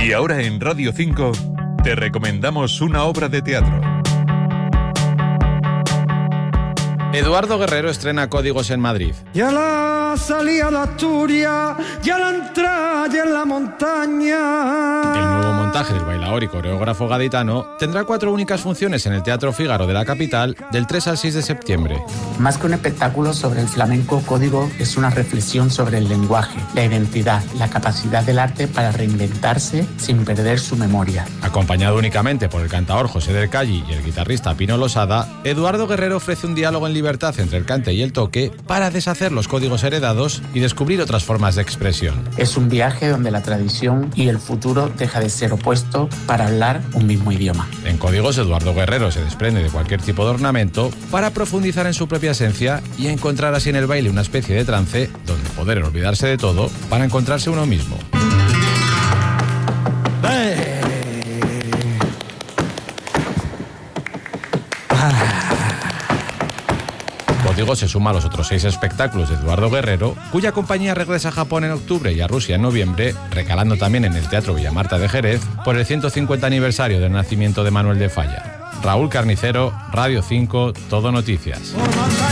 Y ahora en Radio 5 te recomendamos una obra de teatro. Eduardo Guerrero estrena Códigos en Madrid. Ya la salida de Asturias, ya la entrada en la montaña. El nuevo montaje del bailaor y coreógrafo gaditano tendrá 4 únicas funciones en el Teatro Fígaro de la capital del 3 al 6 de septiembre. Más que un espectáculo sobre el flamenco, Código es una reflexión sobre el lenguaje, la identidad, la capacidad del arte para reinventarse sin perder su memoria. Acompañado únicamente por el cantaor José del Calli y el guitarrista Pino Losada, Eduardo Guerrero ofrece un diálogo en libertad entre el cante y el toque para deshacer los códigos heredados y descubrir otras formas de expresión. Es un viaje donde la tradición y el futuro deja de ser opuesto para hablar un mismo idioma. En Códigos, Eduardo Guerrero se desprende de cualquier tipo de ornamento para profundizar en su propia esencia y encontrar así en el baile una especie de trance donde poder olvidarse de todo para encontrarse uno mismo. Código se suma a los otros 6 espectáculos de Eduardo Guerrero, cuya compañía regresa a Japón en octubre y a Rusia en noviembre, recalando también en el Teatro Villamarta de Jerez por el 150 aniversario del nacimiento de Manuel de Falla. Raúl Carnicero, Radio 5, Todo Noticias.